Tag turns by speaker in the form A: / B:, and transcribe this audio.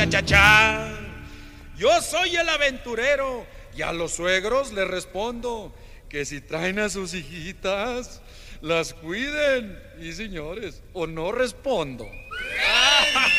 A: cha, cha, cha. Yo soy el aventurero y a los suegros les respondo que si traen a sus hijitas, las cuiden. Y señores, o no respondo.